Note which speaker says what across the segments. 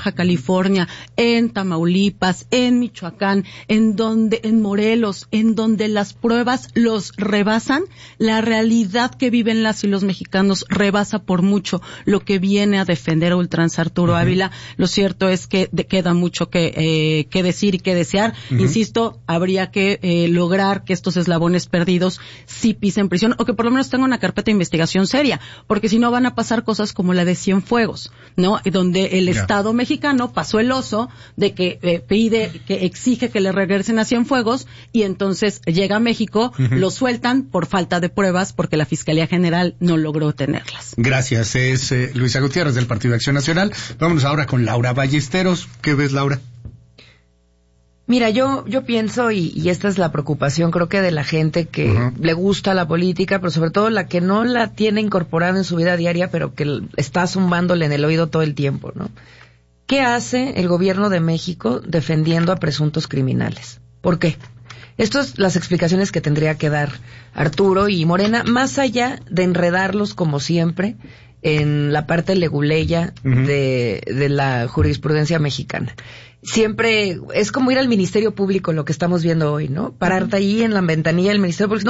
Speaker 1: Baja California, en Tamaulipas, en Michoacán, en Morelos, en donde las pruebas los rebasan, la realidad que viven las y los mexicanos rebasa por mucho lo que viene a defender a ultranza Arturo Ávila. Lo cierto es que queda mucho que decir y que desear. Insisto, habría que lograr que estos eslabones perdidos sí pisen prisión, o que por lo menos tengan una carpeta de investigación seria, porque si no van a pasar cosas como la de Cienfuegos, ¿no? Donde el Estado mexicano pasó el oso de que exige que le regresen a Cienfuegos, y entonces llega a México, lo sueltan por falta de pruebas porque la Fiscalía General no logró tenerlas.
Speaker 2: Gracias, es Luisa Gutiérrez del Partido de Acción Nacional. Vámonos ahora con Laura Ballesteros. ¿Qué ves, Laura?
Speaker 3: Mira, yo pienso, y esta es la preocupación, creo que de la gente que le gusta la política, pero sobre todo la que no la tiene incorporada en su vida diaria, pero que está zumbándole en el oído todo el tiempo, ¿no? ¿Qué hace el gobierno de México defendiendo a presuntos criminales? ¿Por qué? Estas son las explicaciones que tendría que dar Arturo y Morena, más allá de enredarlos como siempre en la parte leguleya de la jurisprudencia mexicana. Siempre es como ir al Ministerio Público, lo que estamos viendo hoy, ¿no? Pararte ahí en la ventanilla del Ministerio Público.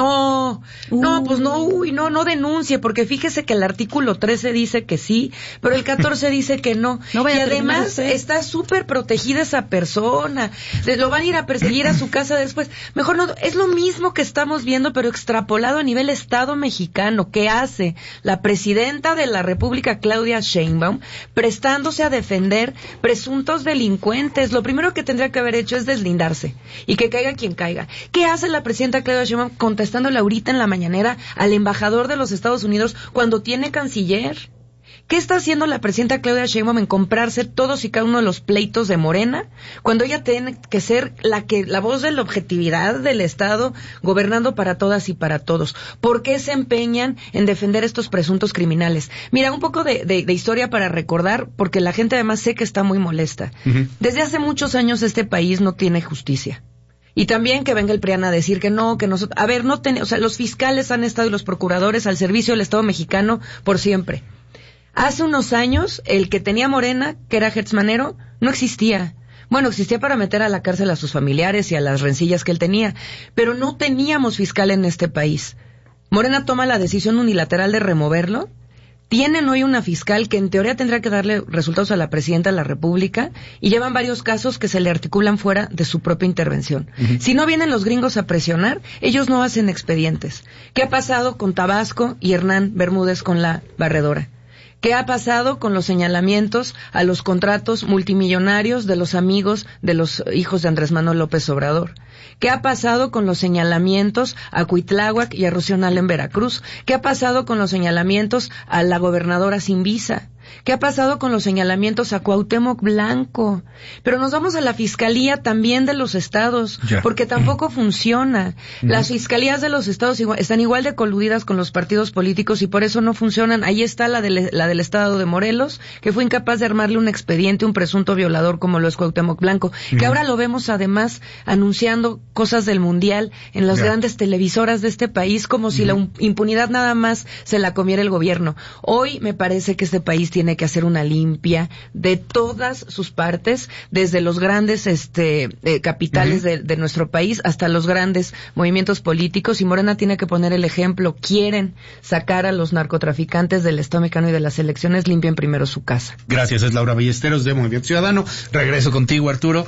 Speaker 3: No denuncie, porque fíjese que el artículo 13 dice que sí, pero el 14 dice que no. Y además está súper protegida esa persona. Lo van a ir a perseguir a su casa después. Mejor no, es lo mismo que estamos viendo, pero extrapolado a nivel Estado mexicano. ¿Qué hace la presidenta de la República, Claudia Sheinbaum, prestándose a defender presuntos delincuentes? Lo primero que tendría que haber hecho es deslindarse y que caiga quien caiga. ¿Qué hace la presidenta Claudia Sheinbaum contestándole ahorita en la mañanera al embajador de los Estados Unidos cuando tiene canciller? ¿Qué está haciendo la presidenta Claudia Sheinbaum en comprarse todos y cada uno de los pleitos de Morena, cuando ella tiene que ser la voz de la objetividad del Estado, gobernando para todas y para todos? ¿Por qué se empeñan en defender estos presuntos criminales? Mira, un poco de historia para recordar, porque la gente además sé que está muy molesta. Desde hace muchos años este país no tiene justicia. Y también que venga el PRIAN a decir que no, que nosotros... A ver, los fiscales han estado y los procuradores al servicio del Estado mexicano por siempre. Hace unos años, el que tenía Morena, que era Hertz Manero, no existía. Bueno, existía para meter a la cárcel a sus familiares y a las rencillas que él tenía, pero no teníamos fiscal en este país. Morena toma la decisión unilateral de removerlo. Tienen hoy una fiscal que en teoría tendrá que darle resultados a la presidenta de la República, y llevan varios casos que se le articulan fuera de su propia intervención. Si no vienen los gringos a presionar, ellos no hacen expedientes. ¿Qué ha pasado con Tabasco y Hernán Bermúdez con la barredora? ¿Qué ha pasado con los señalamientos a los contratos multimillonarios de los amigos de los hijos de Andrés Manuel López Obrador? ¿Qué ha pasado con los señalamientos a Cuitláhuac y a Rocío Nale en Veracruz? ¿Qué ha pasado con los señalamientos a la gobernadora sin visa? ¿Qué ha pasado con los señalamientos a Cuauhtémoc Blanco? Pero nos vamos a la fiscalía también de los estados, porque tampoco funciona. Las fiscalías de los estados están igual de coludidas con los partidos políticos y por eso no funcionan. Ahí está la del estado de Morelos, que fue incapaz de armarle un expediente, un presunto violador como lo es Cuauhtémoc Blanco, que ahora lo vemos además anunciando cosas del mundial en las grandes televisoras de este país, como si la impunidad nada más se la comiera el gobierno. Hoy me parece que este país tiene que hacer una limpia de todas sus partes, desde los grandes capitales de nuestro país hasta los grandes movimientos políticos, y Morena tiene que poner el ejemplo. Quieren sacar a los narcotraficantes del Estado mexicano y de las elecciones, limpien primero su casa.
Speaker 2: Gracias, es Laura Ballesteros de Movimiento Ciudadano. Regreso contigo, Arturo.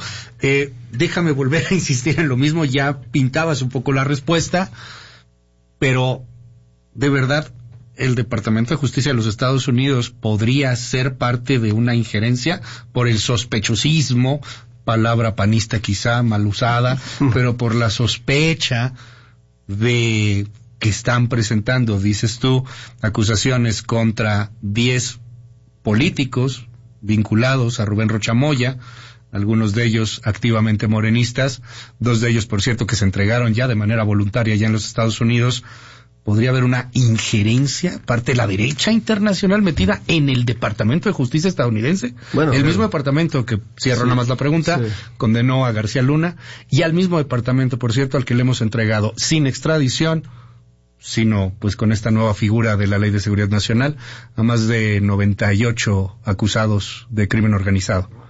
Speaker 2: Déjame volver a insistir en lo mismo, ya pintabas un poco la respuesta, pero de verdad, ¿el Departamento de Justicia de los Estados Unidos podría ser parte de una injerencia por el sospechosismo, palabra panista quizá mal usada, pero por la sospecha de que están presentando, dices tú, acusaciones contra 10 políticos vinculados a Rubén Rocha Moya, algunos de ellos activamente morenistas, 2 de ellos, por cierto, que se entregaron ya de manera voluntaria ya en los Estados Unidos? ¿Podría haber una injerencia parte de la derecha internacional metida en el Departamento de Justicia estadounidense? Bueno, el mismo departamento que, cierro nada más la pregunta, condenó a García Luna, y al mismo departamento, por cierto, al que le hemos entregado sin extradición, sino pues con esta nueva figura de la Ley de Seguridad Nacional, a más de 98 acusados de crimen organizado.